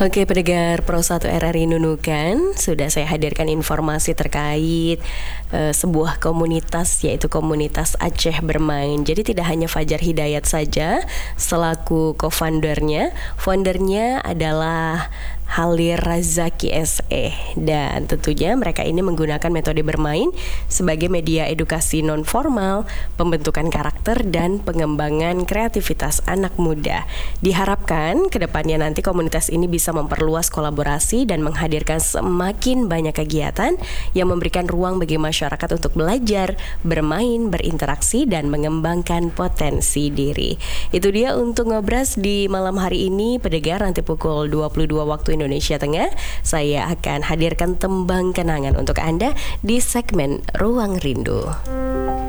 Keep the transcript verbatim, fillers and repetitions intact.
Oke, pendengar Pro satu R R I Nunukan, sudah saya hadirkan informasi terkait uh, sebuah komunitas, yaitu komunitas Aceh Bermain. Jadi tidak hanya Fajar Hidayat saja selaku co-foundernya, foundernya adalah Halir Razaki S E, dan tentunya mereka ini menggunakan metode bermain sebagai media edukasi non formal, pembentukan karakter dan pengembangan kreativitas anak muda. Diharapkan kedepannya nanti komunitas ini bisa memperluas kolaborasi dan menghadirkan semakin banyak kegiatan yang memberikan ruang bagi masyarakat untuk belajar, bermain, berinteraksi dan mengembangkan potensi diri. Itu dia untuk ngobras di malam hari ini, pendengar. Nanti pukul dua puluh dua waktu Indonesia Tengah, saya akan hadirkan tembang kenangan untuk Anda di segmen Ruang Rindu.